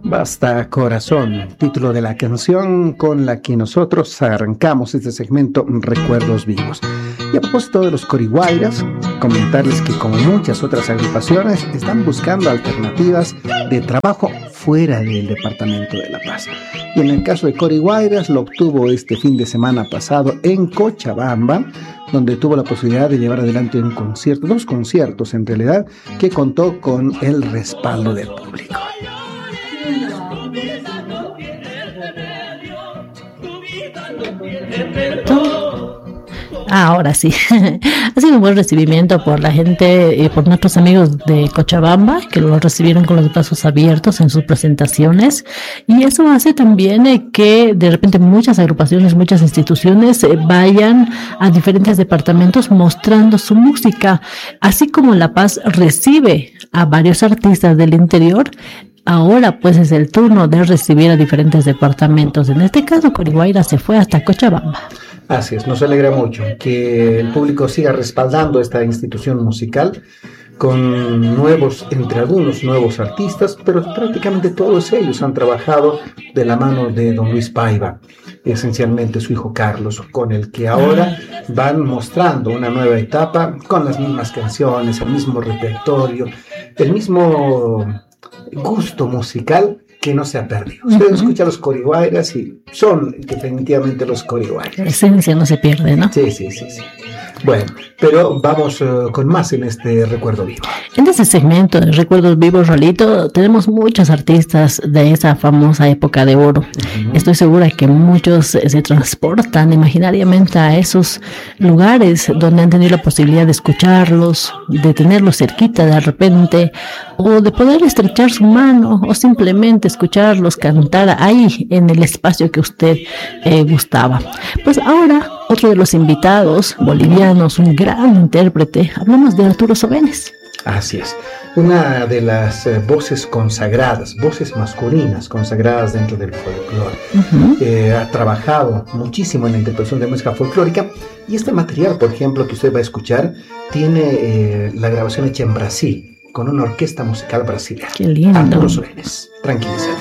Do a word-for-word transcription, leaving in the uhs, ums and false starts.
Basta Corazón, título de la canción con la que nosotros arrancamos este segmento Recuerdos Vivos. Y a propósito de los Corihuayras, comentarles que como muchas otras agrupaciones están buscando alternativas de trabajo fuera del Departamento de La Paz. Y en el caso de Corihuayras lo obtuvo este fin de semana pasado en Cochabamba, donde tuvo la posibilidad de llevar adelante un concierto, dos conciertos en realidad, que contó con el respaldo del público. Ah, ahora sí, ha sido un buen recibimiento por la gente, eh, por nuestros amigos de Cochabamba, que lo recibieron con los brazos abiertos en sus presentaciones, y eso hace también eh, que de repente muchas agrupaciones, muchas instituciones eh, vayan a diferentes departamentos mostrando su música, así como La Paz recibe a varios artistas del interior. Ahora pues es el turno de recibir a diferentes departamentos. En este caso, Corihuayra se fue hasta Cochabamba. Así es, nos alegra mucho que el público siga respaldando esta institución musical con nuevos, entre algunos nuevos artistas, pero prácticamente todos ellos han trabajado de la mano de don Luis Paiva, esencialmente su hijo Carlos, con el que ahora van mostrando una nueva etapa con las mismas canciones, el mismo repertorio, el mismo gusto musical que no se ha perdido. Usted uh-huh. escucha los Corihuayras y son definitivamente los Corihuayras. La esencia no se pierde, ¿no? Sí, sí, sí, sí. Bueno, pero vamos uh, con más en este Recuerdo Vivo. En este segmento de Recuerdos Vivos, Rolito, tenemos muchos artistas de esa famosa época de oro. Uh-huh. Estoy segura que muchos se transportan imaginariamente a esos lugares donde han tenido la posibilidad de escucharlos, de tenerlos cerquita de repente, o de poder estrechar su mano, o simplemente escucharlos cantar ahí en el espacio que usted eh, gustaba. Pues ahora, otro de los invitados bolivianos, un gran intérprete, hablamos de Arturo Sobenes. Así es, una de las eh, voces consagradas, voces masculinas consagradas dentro del folclore. Uh-huh. Eh, ha trabajado muchísimo en la interpretación de música folclórica, y este material, por ejemplo, que usted va a escuchar, tiene eh, la grabación hecha en Brasil, con una orquesta musical brasileña. Qué lindo. Arturo Sobenes, tranquilízate.